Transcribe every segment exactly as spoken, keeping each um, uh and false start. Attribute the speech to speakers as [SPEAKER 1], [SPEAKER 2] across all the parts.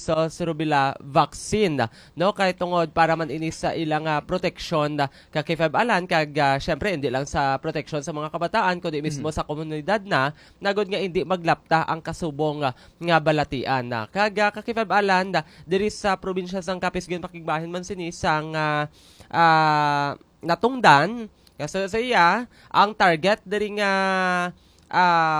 [SPEAKER 1] measles rubella vaccine, no, kay tungod para man ini sa ilang uh, protection uh, kakifab alan kag uh, syempre hindi lang sa protection sa mga kabataan kundi mismo mm-hmm. sa komunidad na nagod nga hindi maglapta ang kasubong uh, nga balatian na uh, kag uh, kakifab alan uh, diri sa probinsya sang Capiz gin pakigbahin man sini sang uh, uh, natungdan kasi sa iya ang target diri nga uh,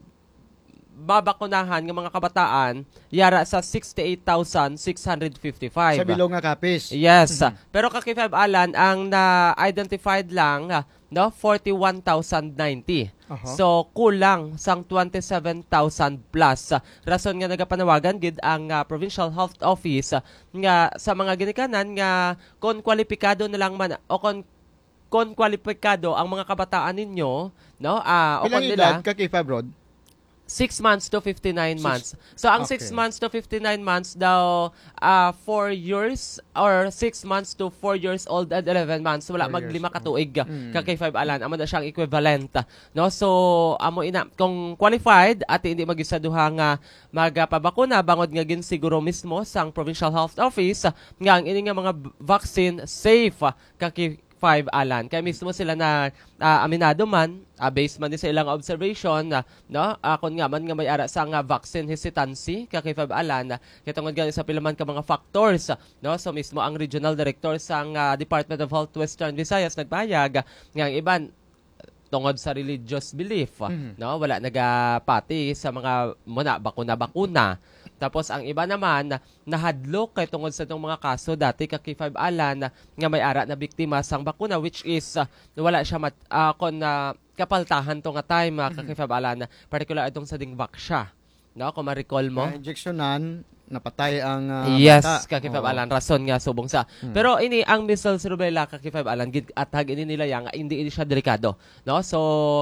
[SPEAKER 1] babakunahan ng mga kabataan yara sa sixty-eight thousand six hundred fifty-five.
[SPEAKER 2] Sa bilog nga Capiz.
[SPEAKER 1] Yes. Mm-hmm. Pero kakifab alan ang na-identified lang no forty-one thousand ninety. Uh-huh. So kulang sang twenty-seven thousand plus. Rason nga nagapanawagan gid ang uh, Provincial Health Office uh, nga sa mga ginikanan nga kon kwalipikado na lang man o kon kon kwalipikado ang mga kabataan ninyo no ah uh, o kon nila
[SPEAKER 2] kakifab Rod?
[SPEAKER 1] six months to fifty-nine months. So, ang
[SPEAKER 2] okay.
[SPEAKER 1] six months to fifty-nine months daw, uh, four years or six months to four years old and eleven months. Wala maglima katuig mm. ka K five alan. Amo na siyang equivalent. No? So, amo ina, kung qualified at hindi magisaduha nga magpabakuna, bangod nga gin siguro mismo sang Provincial Health Office nga ang ini nga mga vaccine safe ka K five alan. Kaya mismo sila na uh, aminado man, uh, based man din sa ilang observation, uh, no? Uh, kung nga man nga may ara sa nga vaccine hesitancy, ka K five alan, uh, kitungod nga sa pilaman ka mga factors, uh, no? So mismo ang regional director sa uh, Department of Health Western Visayas nagpahayag, uh, nga ang iban, tungod sa religious belief, uh, mm-hmm. no? Wala nagapati sa mga muna, bakuna-bakuna. Tapos ang iba naman nahadlok kay tungod sa itong mga kaso dati ka K five alan nga may ara na biktima sang bakuna which is uh, wala siya mat, uh, kon uh, kapaltahan to nga time uh, ka K five alan particular itong sa Dingvac siya. No, kung ma-recall mo.
[SPEAKER 2] Uh, injectionan napatay ang uh,
[SPEAKER 1] yes,
[SPEAKER 2] bata.
[SPEAKER 1] ka K five alan rason nga subong sa. Hmm. Pero ini ang measles rubella ka K five alan gid atag ini nila yang hindi ini siya delikado, no? So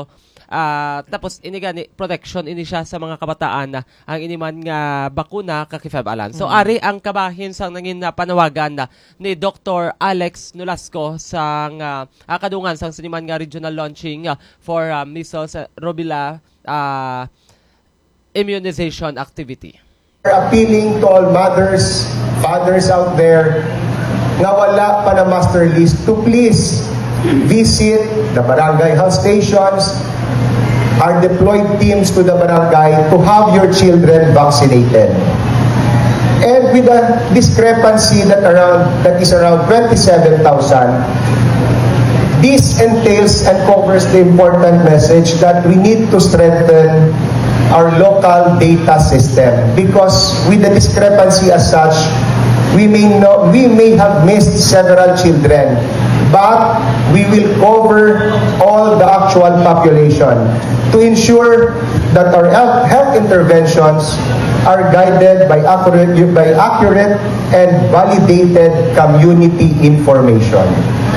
[SPEAKER 1] Uh, tapos ini gani protection ini siya sa mga kabataan na ang iniman nga bakuna ka K five alan. So mm-hmm. ari ang kabahin sang nangin na panawagan na ni Doctor Alex Nolasco sang uh, kadungan sang siniman nga regional launching uh, for uh, measles uh, rubella uh, immunization activity.
[SPEAKER 3] We're appealing to all mothers, fathers out there na wala pa na master list to please visit the barangay health stations, our deployed teams to the barangay to have your children vaccinated. And with a discrepancy that around that is around twenty-seven thousand, this entails and covers the important message that we need to strengthen our local data system because with the discrepancy as such, we may know we may have missed several children. But we will cover all the actual population to ensure that our health interventions are guided by accurate, by accurate and validated community information.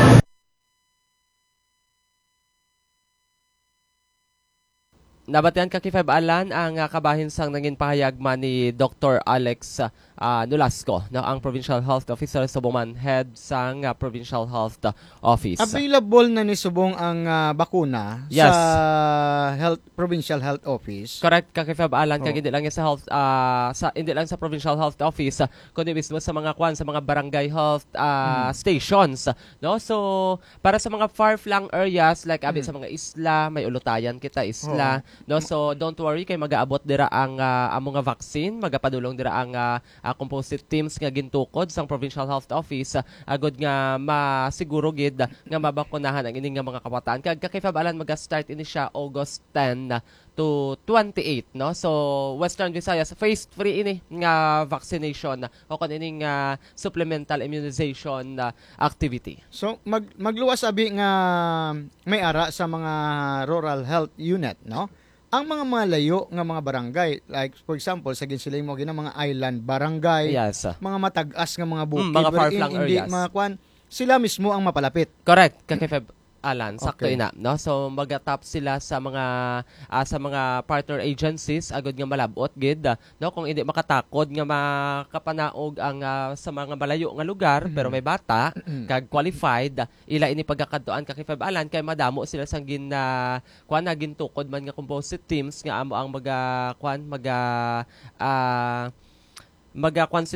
[SPEAKER 1] Nabatian ka K five alan ang uh, kabahin sang nangin pahayag man ni Doctor Alex uh, Nolasco, no, ang Provincial Health Officer sa Buman, head sang uh, Provincial Health Office.
[SPEAKER 2] Available na ni subong ang uh, bakuna
[SPEAKER 1] yes.
[SPEAKER 2] sa Health Provincial Health Office.
[SPEAKER 1] Correct ka K five alan, oh. Kag hindi lang sa health uh, sa hindi lang sa Provincial Health Office uh, kundi mismo sa mga kwan sa mga barangay health uh, hmm. stations, no? So para sa mga far-flung areas like abi hmm. sa mga isla, may ulutayan kita isla. Oh. No, so don't worry kay magaabot dira ang uh, among nga vaccine, magapadulong dira ang uh, uh, composite teams nga gintukod sang Provincial Health Office uh, agud nga masiguro gid uh, nga mabakunahan ang ining nga mga kabataan. Kag ka K five alan maga-start ini siya August ten uh, to twenty-eight, no? So Western Visayas phase three ini nga vaccination uh, o kon ining uh, supplemental immunization uh, activity.
[SPEAKER 2] So mag magluwas abi nga may ara sa mga rural health unit, no? Ang mga malayo nga mga barangay, like for example, sa ginsilay mo gina mga island barangay,
[SPEAKER 1] yes.
[SPEAKER 2] mga matag-as nga mga bukid,
[SPEAKER 1] mm, mga far-flung areas,
[SPEAKER 2] mga kwan, sila mismo ang mapalapit.
[SPEAKER 1] Correct, ka K five alan, sakto
[SPEAKER 2] okay.
[SPEAKER 1] ina, no? So magatap sila sa mga uh, sa mga partner agencies agud nga malabot gid, uh, no? Kung hindi makatakod nga makapanaog ang uh, sa mga malayo nga lugar mm-hmm. pero may bata kag qualified, uh, ila ini pagkakadtuan ka K five alan kay madamo sila sang gin na uh, kuan na gintukod man nga composite teams nga amo ang maga kuan maga uh, magakwan